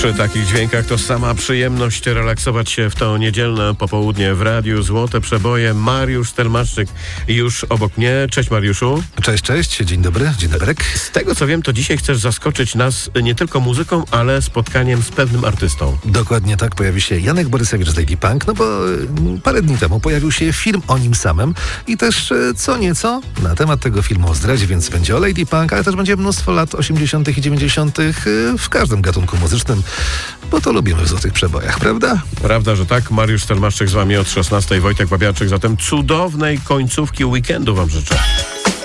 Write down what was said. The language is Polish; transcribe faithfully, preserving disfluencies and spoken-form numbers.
Przy takich dźwiękach to sama przyjemność relaksować się w to niedzielne popołudnie w radiu. Złote przeboje. Mariusz Stelmaszczyk już obok mnie. Cześć Mariuszu. Cześć, cześć. Dzień dobry. Dzień dobry. Z tego co wiem, to dzisiaj chcesz zaskoczyć nas nie tylko muzyką, ale spotkaniem z pewnym artystą. Dokładnie tak. Pojawi się Janek Borysewicz z Lady Punk, no bo y, parę dni temu pojawił się film o nim samym i też y, co nieco na temat tego filmu o zdradzie, więc będzie o Lady Punk, ale też będzie mnóstwo lat osiemdziesiątych i dziewięćdziesiątych y, w każdym gatunku muzycznym, bo to lubimy w Złotych Przebojach, prawda? Prawda, że tak. Mariusz Stelmaszczyk z wami od szesnastej, Wojtek Babiarczyk. Zatem cudownej końcówki weekendu wam życzę.